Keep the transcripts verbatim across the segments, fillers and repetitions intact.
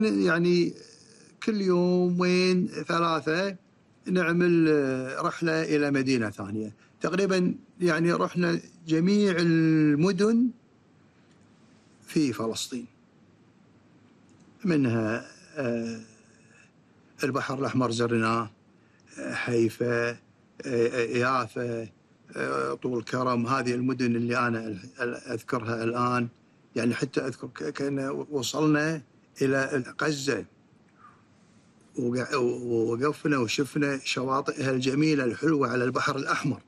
يعني كل يومين ثلاثة نعمل رحلة إلى مدينة ثانية. تقريبا يعني رحنا جميع المدن في فلسطين، منها البحر الأحمر زرناه، حيفا، يافا، طول كرم. هذه المدن اللي أنا أذكرها الآن. يعني حتى أذكر كأن وصلنا إلى غزة ووقفنا وشفنا شواطئها الجميلة الحلوة على البحر الأحمر.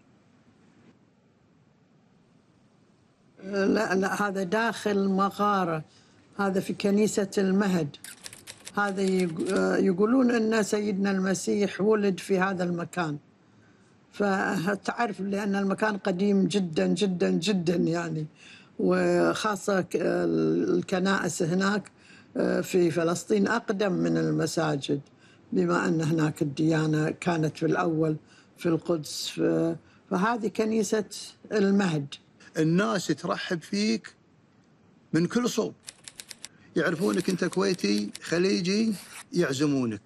لا لا، هذا داخل مغارة، هذا في كنيسة المهد. هذا يقولون أن سيدنا المسيح ولد في هذا المكان، فتعرف لأن المكان قديم جدا جدا جدا يعني، وخاصة الكنائس هناك في فلسطين أقدم من المساجد، بما أن هناك الديانة كانت في الأول في القدس. فهذه كنيسة المهد. الناس ترحب فيك من كل صوب، يعرفونك أنت كويتي خليجي يعزمونك.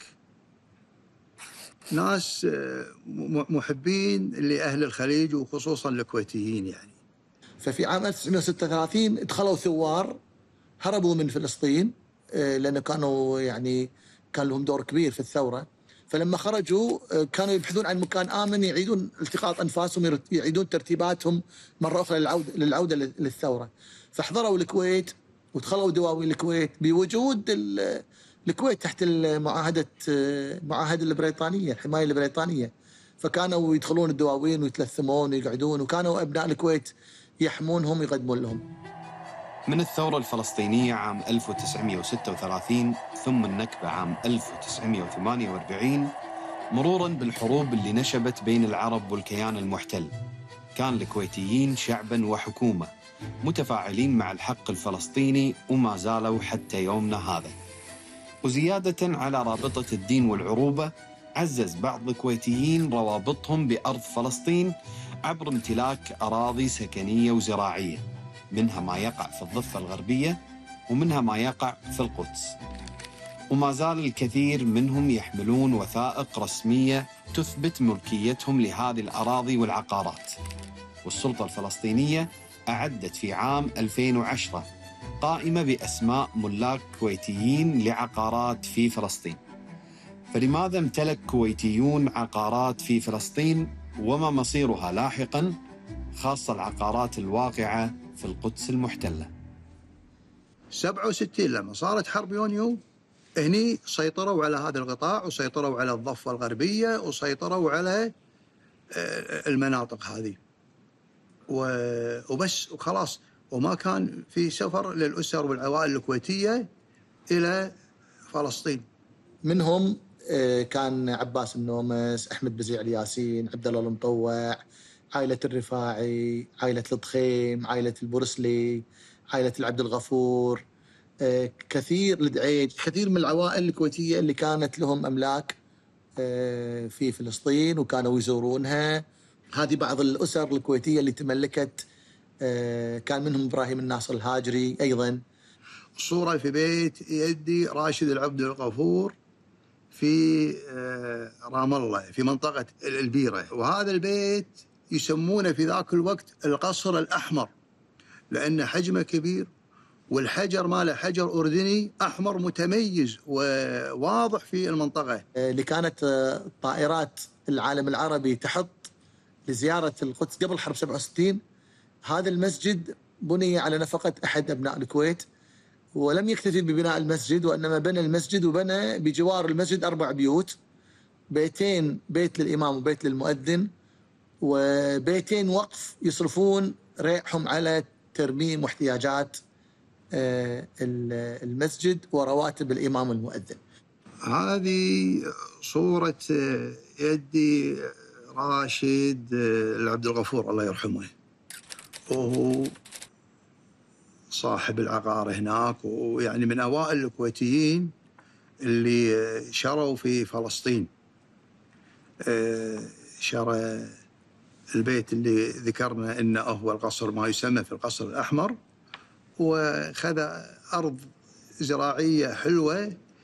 ناس محبين لأهل الخليج وخصوصا الكويتيين يعني. ففي عام ألف وتسعمئة وستة وثلاثين دخلوا ثوار هربوا من فلسطين، لأنه كانوا يعني كان لهم دور كبير في الثورة. فلما خرجوا كانوا يبحثون عن مكان آمن يعيدون التقاط أنفاسهم، يعيدون ترتيباتهم مرة أخرى للعودة, للعودة للثورة. فحضروا الكويت ودخلوا دواوين الكويت بوجود الكويت تحت المعاهدة معاهدة البريطانية، الحماية البريطانية. فكانوا يدخلون الدواوين ويتلثمون ويقعدون، وكانوا أبناء الكويت يحمونهم ويقدمون لهم. من الثورة الفلسطينية عام ألف وتسعمئة وستة وثلاثين ثم النكبة عام ألف وتسعمئة وثمانية وأربعين، مروراً بالحروب اللي نشبت بين العرب والكيان المحتل، كان الكويتيين شعباً وحكومة متفاعلين مع الحق الفلسطيني وما زالوا حتى يومنا هذا. وزيادة على رابطة الدين والعروبة، عزز بعض الكويتيين روابطهم بأرض فلسطين عبر امتلاك أراضي سكنية وزراعية، منها ما يقع في الضفة الغربية ومنها ما يقع في القدس. وما زال الكثير منهم يحملون وثائق رسمية تثبت ملكيتهم لهذه الأراضي والعقارات. والسلطة الفلسطينية أعدت في عام ألفين وعشرة قائمة بأسماء ملاك كويتيين لعقارات في فلسطين. فلماذا امتلك كويتيون عقارات في فلسطين وما مصيرها لاحقاً، خاصة العقارات الواقعة في القدس المحتلة؟ سبعة وستين لما صارت حرب يونيو، هني سيطروا على هذا القطاع وسيطروا على الضفة الغربية وسيطروا على المناطق هذه وبس وخلاص. وما كان في سفر للأسر والعوائل الكويتية إلى فلسطين. منهم كان عباس النومس، أحمد بزيع الياسين، عبد الله المطوع، عائلة الرفاعي، عائلة الضخيم، عائلة البورسلي، عائلة العبد الغفور، كثير الدعيج، كثير من العوائل الكويتية اللي كانت لهم أملاك في فلسطين وكانوا يزورونها. هذه بعض الأسر الكويتية اللي تملكت، كان منهم إبراهيم الناصر الهاجري أيضا. صورة في بيت يدي راشد العبد الغفور في رام الله في منطقة البيرة، وهذا البيت يسمونه في ذاك الوقت القصر الأحمر لأن حجمه كبير، والحجر ماله حجر أردني أحمر متميز وواضح في المنطقة. اللي كانت طائرات العالم العربي تحط لزيارة القدس قبل حرب سبعة وستين، هذا المسجد بني على نفقة أحد أبناء الكويت، ولم يكتفي ببناء المسجد وإنما بنى المسجد وبنى بجوار المسجد أربع بيوت، بيتين، بيت للإمام وبيت للمؤذن، وبيتين وقف يصرفون ريعهم على ترميم واحتياجات المسجد ورواتب الإمام والمؤذن. هذه صورة يدي راشد العبد الغفور الله يرحمه، وهو صاحب العقار هناك، ويعني من أوائل الكويتيين اللي شروا في فلسطين. شرى البيت اللي ذكرنا إنه هو القصر ما يسمى في القصر الأحمر، وخذ أرض زراعية حلوة